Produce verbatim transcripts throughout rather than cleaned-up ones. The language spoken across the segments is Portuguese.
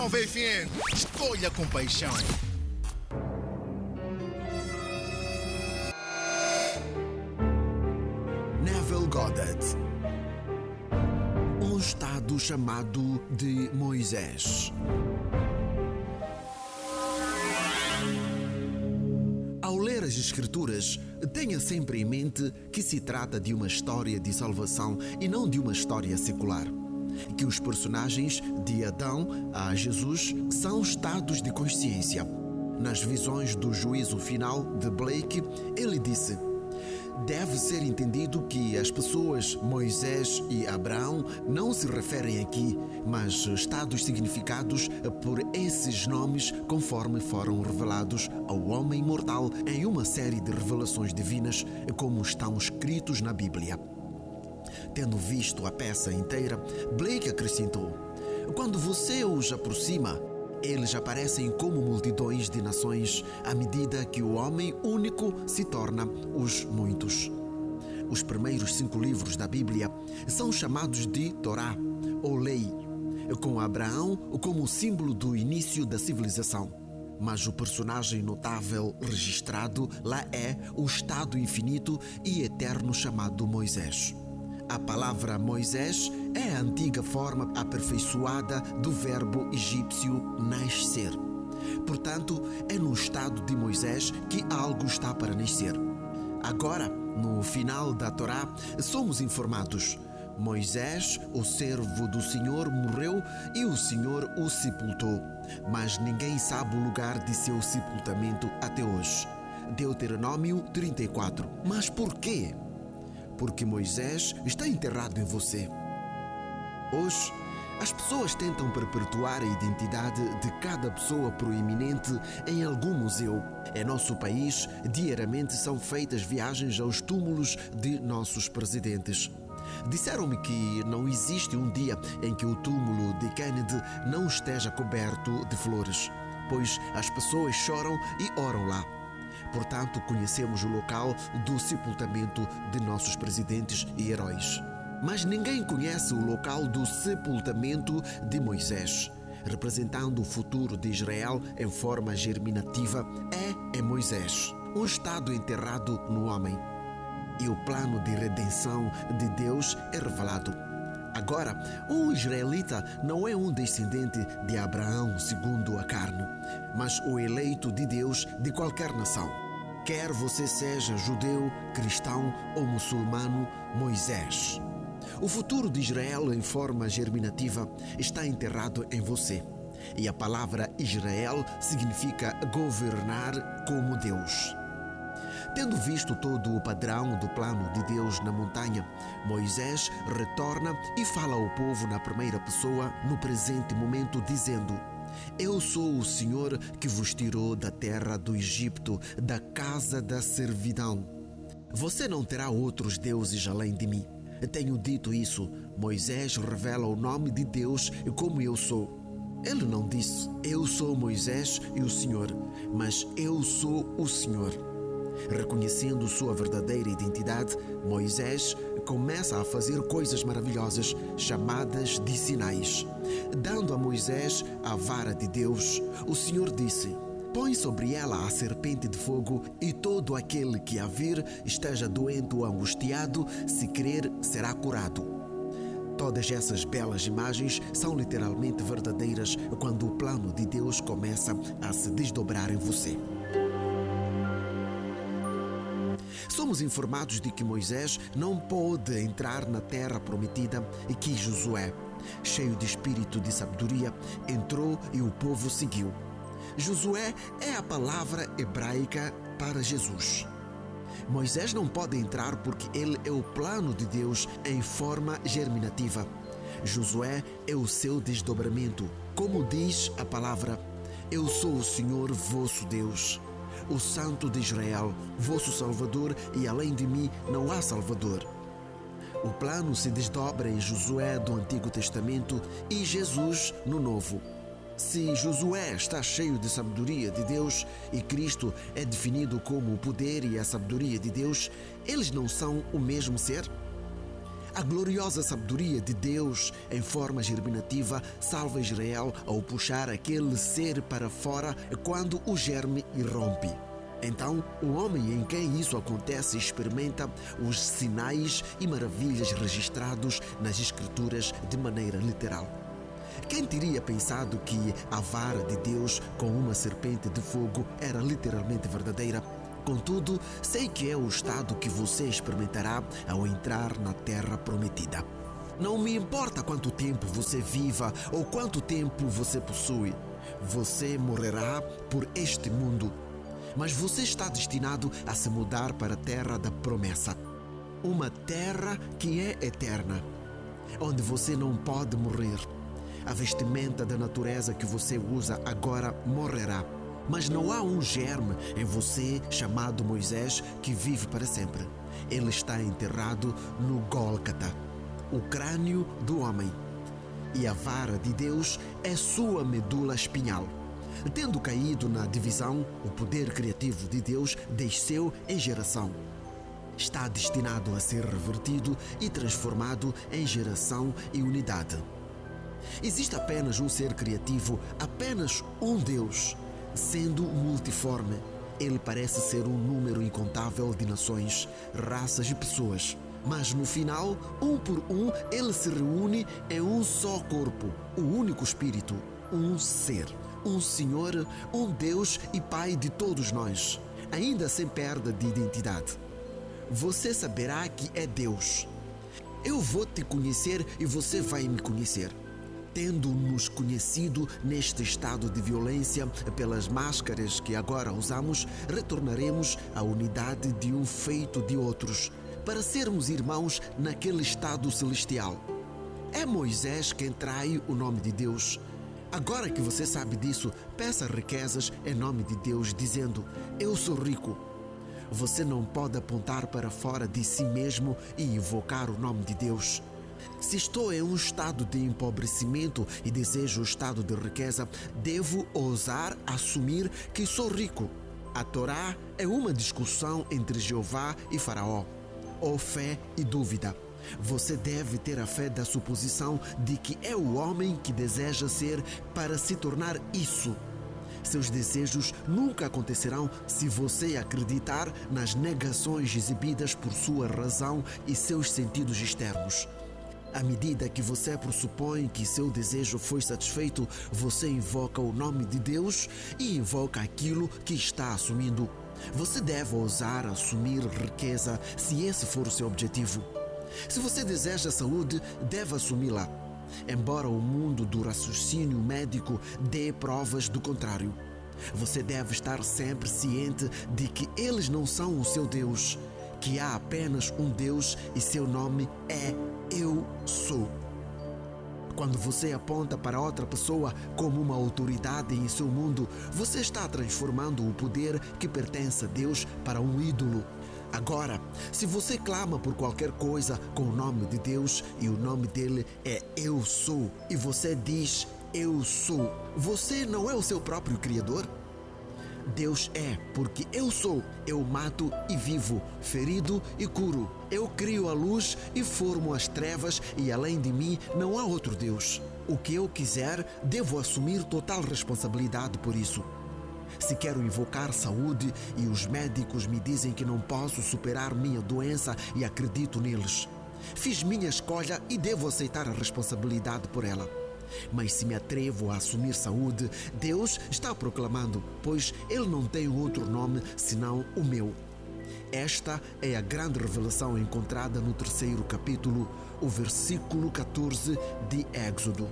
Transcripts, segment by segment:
Nova F M. Escolha com paixão. Neville Goddard. Um estado chamado de Moisés. Ao ler as Escrituras, tenha sempre em mente que se trata de uma história de salvação e não de uma história secular. Que os personagens, de Adão a Jesus, são estados de consciência. Nas visões do juízo final de Blake, ele disse: deve ser entendido que as pessoas Moisés e Abraão não se referem aqui, mas estados significados por esses nomes conforme foram revelados ao homem mortal em uma série de revelações divinas, como estão escritos na Bíblia. Tendo visto a peça inteira, Blake acrescentou: quando você os aproxima, eles aparecem como multidões de nações à medida que o homem único se torna os muitos. Os primeiros cinco livros da Bíblia são chamados de Torá, ou Lei, com Abraão como símbolo do início da civilização. Mas o personagem notável registrado lá é o estado infinito e eterno chamado Moisés. A palavra Moisés é a antiga forma aperfeiçoada do verbo egípcio nascer. Portanto, é no estado de Moisés que algo está para nascer. Agora, no final da Torá, somos informados: Moisés, o servo do Senhor, morreu e o Senhor o sepultou, mas ninguém sabe o lugar de seu sepultamento até hoje. Deuteronômio trinta e quatro. Mas por quê? Porque Moisés está enterrado em você. Hoje, as pessoas tentam perpetuar a identidade de cada pessoa proeminente em algum museu. Em nosso país, diariamente são feitas viagens aos túmulos de nossos presidentes. Disseram-me que não existe um dia em que o túmulo de Kennedy não esteja coberto de flores, pois as pessoas choram e oram lá. Portanto, conhecemos o local do sepultamento de nossos presidentes e heróis. Mas ninguém conhece o local do sepultamento de Moisés. Representando o futuro de Israel em forma germinativa, é em Moisés, um estado enterrado no homem. E o plano de redenção de Deus é revelado. Agora, um israelita não é um descendente de Abraão segundo a carne, mas o eleito de Deus de qualquer nação. Quer você seja judeu, cristão ou muçulmano, Moisés. O futuro de Israel em forma germinativa está enterrado em você. E a palavra Israel significa governar como Deus. Tendo visto todo o padrão do plano de Deus na montanha, Moisés retorna e fala ao povo na primeira pessoa no presente momento, dizendo: eu sou o Senhor que vos tirou da terra do Egito, da casa da servidão. Você não terá outros deuses além de mim. Tenho dito isso. Moisés revela o nome de Deus como eu sou. Ele não disse: eu sou Moisés e o Senhor, mas eu sou o Senhor. Reconhecendo sua verdadeira identidade, Moisés começa a fazer coisas maravilhosas, chamadas de sinais. Dando a Moisés a vara de Deus, o Senhor disse: põe sobre ela a serpente de fogo, e todo aquele que a vir esteja doente ou angustiado, se crer, será curado. Todas essas belas imagens são literalmente verdadeiras quando o plano de Deus começa a se desdobrar em você. Somos informados de que Moisés não pôde entrar na terra prometida e que Josué, cheio de espírito de sabedoria, entrou e o povo seguiu. Josué é a palavra hebraica para Jesus. Moisés não pode entrar porque ele é o plano de Deus em forma germinativa. Josué é o seu desdobramento. Como diz a palavra: eu sou o Senhor vosso Deus, o Santo de Israel, vosso Salvador, e além de mim não há Salvador. O plano se desdobra em Josué do Antigo Testamento e Jesus no Novo. Se Josué está cheio de sabedoria de Deus e Cristo é definido como o poder e a sabedoria de Deus, eles não são o mesmo ser? A gloriosa sabedoria de Deus, em forma germinativa, salva Israel ao puxar aquele ser para fora quando o germe irrompe. Então, o homem em quem isso acontece experimenta os sinais e maravilhas registrados nas Escrituras de maneira literal. Quem teria pensado que a vara de Deus com uma serpente de fogo era literalmente verdadeira? Contudo, sei que é o estado que você experimentará ao entrar na terra prometida. Não me importa quanto tempo você viva ou quanto tempo você possui. Você morrerá por este mundo. Mas você está destinado a se mudar para a terra da promessa. Uma terra que é eterna, onde você não pode morrer. A vestimenta da natureza que você usa agora morrerá. Mas não há um germe em você chamado Moisés que vive para sempre. Ele está enterrado no Gólgota, o crânio do homem. E a vara de Deus é sua medula espinhal. Tendo caído na divisão, o poder criativo de Deus desceu em geração. Está destinado a ser revertido e transformado em geração e unidade. Existe apenas um ser criativo, apenas um Deus. Sendo multiforme, ele parece ser um número incontável de nações, raças e pessoas. Mas no final, um por um, ele se reúne em um só corpo, o único Espírito, um ser. Um Senhor, um Deus e Pai de todos nós, ainda sem perda de identidade. Você saberá que é Deus. Eu vou te conhecer e você vai me conhecer. Tendo-nos conhecido neste estado de violência pelas máscaras que agora usamos, retornaremos à unidade de um feito de outros, para sermos irmãos naquele estado celestial. É Moisés quem trai o nome de Deus. Agora que você sabe disso, peça riquezas em nome de Deus, dizendo: eu sou rico. Você não pode apontar para fora de si mesmo e invocar o nome de Deus. Se estou em um estado de empobrecimento e desejo o estado de riqueza, devo ousar assumir que sou rico. A Torá é uma discussão entre Jeová e Faraó, ou fé e dúvida. Você deve ter a fé da suposição de que é o homem que deseja ser para se tornar isso. Seus desejos nunca acontecerão se você acreditar nas negações exibidas por sua razão e seus sentidos externos. À medida que você pressupõe que seu desejo foi satisfeito, você invoca o nome de Deus e invoca aquilo que está assumindo. Você deve ousar assumir riqueza se esse for o seu objetivo. Se você deseja saúde, deve assumi-la, embora o mundo do raciocínio médico dê provas do contrário. Você deve estar sempre ciente de que eles não são o seu Deus, que há apenas um Deus e seu nome é Eu Sou. Quando você aponta para outra pessoa como uma autoridade em seu mundo, você está transformando o poder que pertence a Deus para um ídolo. Agora, se você clama por qualquer coisa com o nome de Deus e o nome dele é Eu Sou, e você diz Eu Sou, você não é o seu próprio Criador? Deus é, porque eu sou, eu mato e vivo, ferido e curo. Eu crio a luz e formo as trevas e além de mim não há outro Deus. O que eu quiser, devo assumir total responsabilidade por isso. Se quero invocar saúde e os médicos me dizem que não posso superar minha doença e acredito neles, fiz minha escolha e devo aceitar a responsabilidade por ela. Mas se me atrevo a assumir saúde, Deus está proclamando, pois Ele não tem outro nome senão o meu. Esta é a grande revelação encontrada no terceiro capítulo, o versículo catorze de Êxodo.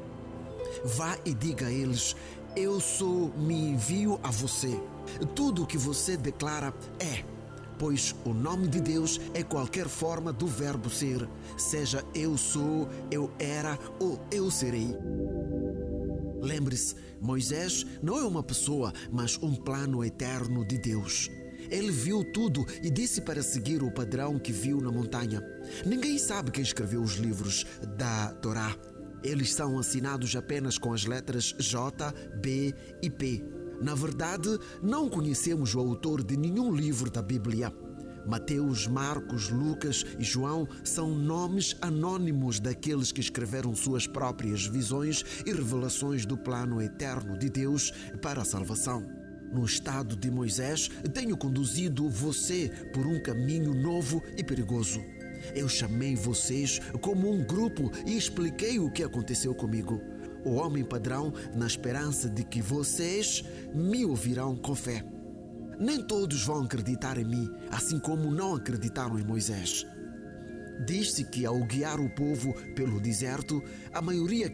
Vá e diga a eles: eu sou, me envio a você. Tudo o que você declara é, pois o nome de Deus é qualquer forma do verbo ser, seja eu sou, eu era ou eu serei. Lembre-se, Moisés não é uma pessoa, mas um plano eterno de Deus. Ele viu tudo e disse para seguir o padrão que viu na montanha. Ninguém sabe quem escreveu os livros da Torá. Eles são assinados apenas com as letras J, B e P. Na verdade, não conhecemos o autor de nenhum livro da Bíblia. Mateus, Marcos, Lucas e João são nomes anônimos daqueles que escreveram suas próprias visões e revelações do plano eterno de Deus para a salvação. No estado de Moisés, tenho conduzido você por um caminho novo e perigoso. Eu chamei vocês como um grupo e expliquei o que aconteceu comigo, o homem padrão, na esperança de que vocês me ouvirão com fé. Nem todos vão acreditar em mim, assim como não acreditaram em Moisés. Diz-se que ao guiar o povo pelo deserto, a maioria